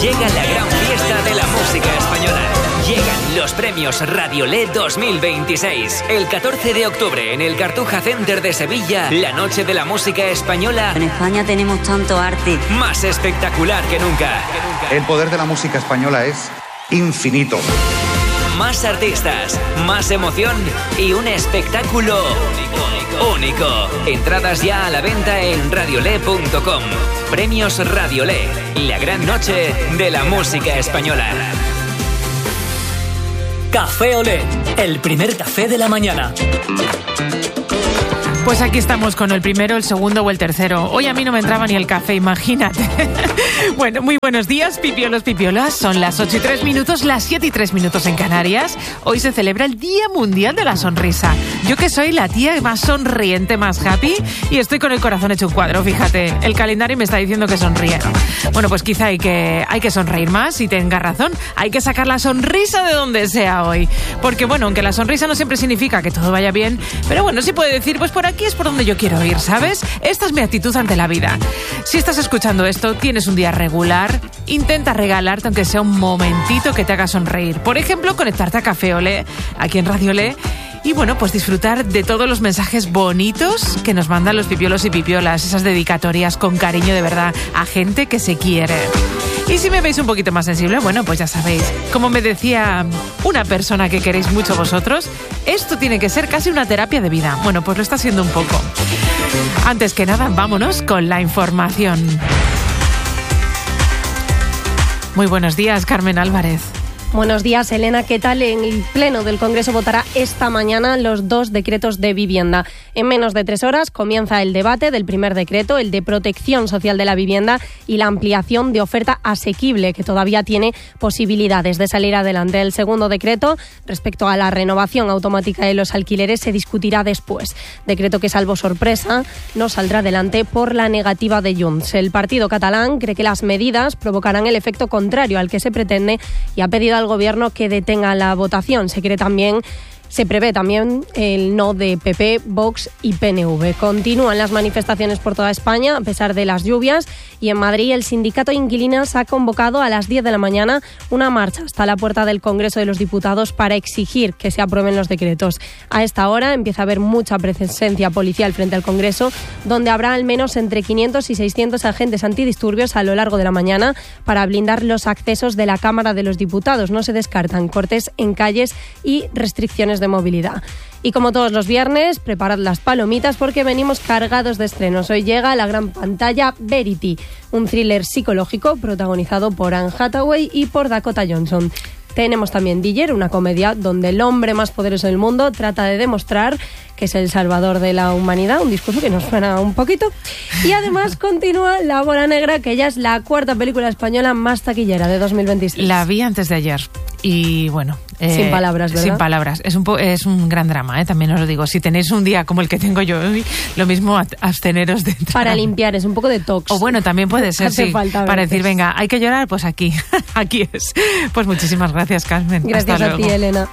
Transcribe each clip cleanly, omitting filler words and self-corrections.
Llega la gran fiesta de la música española. Llegan los premios Radiolé 2026. El 14 de octubre en el Cartuja Center de Sevilla, la noche de la música española. En España tenemos tanto arte. Más espectacular que nunca. El poder de la música española es infinito. Más artistas, más emoción y un espectáculo único. Entradas ya a la venta en radiolé.com. Premios Radiolé, la gran noche de la música española. Café Olé, el primer café de la mañana. Pues aquí estamos con el primero, el segundo o el tercero. Hoy a mí no me entraba ni el café, imagínate. Bueno, muy buenos días, pipiolos, pipiolas. Son las 8:03, las 7:03 en Canarias. Hoy se celebra el Día Mundial de la Sonrisa. Yo que soy la tía más sonriente, más happy, y estoy con el corazón hecho un cuadro, fíjate. El calendario me está diciendo que sonríe. Bueno, pues quizá hay que sonreír más, y tenga razón. Hay que sacar la sonrisa de donde sea hoy. Porque bueno, aunque la sonrisa no siempre significa que todo vaya bien, pero bueno, sí puede decir, pues por aquí es por donde yo quiero ir, ¿sabes? Esta es mi actitud ante la vida. Si estás escuchando esto, tienes un día regular, intenta regalarte aunque sea un momentito que te haga sonreír. Por ejemplo, conectarte a Café Olé, aquí en Radio Olé, y bueno, pues disfrutar de todos los mensajes bonitos que nos mandan los pipiolos y pipiolas, esas dedicatorias con cariño de verdad a gente que se quiere. Y si me veis un poquito más sensible, bueno, pues ya sabéis, como me decía una persona que queréis mucho vosotros, esto tiene que ser casi una terapia de vida. Bueno, pues lo está siendo un poco. Antes que nada, vámonos con la información. Muy buenos días, Carmen Álvarez. Buenos días, Elena. ¿Qué tal? En el Pleno del Congreso votará esta mañana los 2 decretos de vivienda. En menos de 3 horas comienza el debate del primer decreto, el de protección social de la vivienda y la ampliación de oferta asequible, que todavía tiene posibilidades de salir adelante. El segundo decreto, respecto a la renovación automática de los alquileres, se discutirá después. Decreto que, salvo sorpresa, no saldrá adelante por la negativa de Junts. El partido catalán cree que las medidas provocarán el efecto contrario al que se pretende y ha pedido al Gobierno que detenga la votación. Se prevé también el no de PP, Vox y PNV. Continúan las manifestaciones por toda España a pesar de las lluvias, y en Madrid el sindicato de inquilinas ha convocado a las 10 de la mañana una marcha hasta la puerta del Congreso de los Diputados para exigir que se aprueben los decretos. A esta hora empieza a haber mucha presencia policial frente al Congreso, donde habrá al menos entre 500 y 600 agentes antidisturbios a lo largo de la mañana para blindar los accesos de la Cámara de los Diputados. No se descartan cortes en calles y restricciones de movilidad. Y como todos los viernes, preparad las palomitas porque venimos cargados de estrenos. Hoy llega a la gran pantalla Verity, un thriller psicológico protagonizado por Anne Hathaway y por Dakota Johnson. Tenemos también Diller, una comedia donde el hombre más poderoso del mundo trata de demostrar que es el salvador de la humanidad, un discurso que nos suena un poquito. Y además continúa La Bola Negra, que ya es la 4ª película española más taquillera de 2026. La vi antes de ayer y bueno... sin palabras, ¿verdad? Sin palabras. Es un gran drama, también os lo digo. Si tenéis un día como el que tengo yo hoy, lo mismo absteneros de entrar. Para limpiar, es un poco de tox. O bueno, también puede ser, Hace sí. falta para decir, venga, hay que llorar, pues aquí. Aquí es. Pues muchísimas gracias, Carmen. Gracias Hasta a luego. ti, Elena.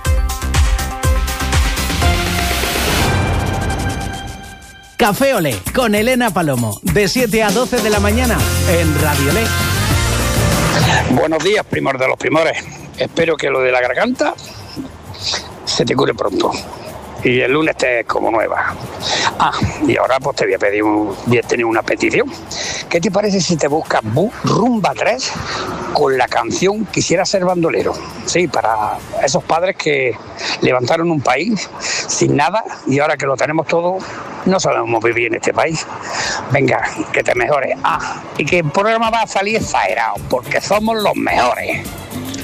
Café Olé, con Elena Palomo, de 7 a 12 de la mañana, en Radio Olé. Buenos días, primor de los primores. Espero que lo de la garganta se te cure pronto y el lunes estés como nueva. Y ahora pues te voy a tener una petición. ¿Qué te parece si te buscas Rumba 3 con la canción Quisiera ser bandolero? Sí, para esos padres que levantaron un país sin nada y ahora que lo tenemos todo, no sabemos vivir en este país. Venga, que te mejores. Y que el programa va a salir exagerado, porque somos los mejores.